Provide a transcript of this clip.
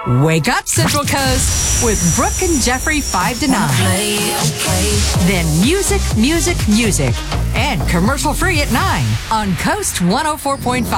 Wake up, Central Coast, with Brooke and Jeffrey 5 to 9. Then music, and commercial free at 9 on Coast 104.5.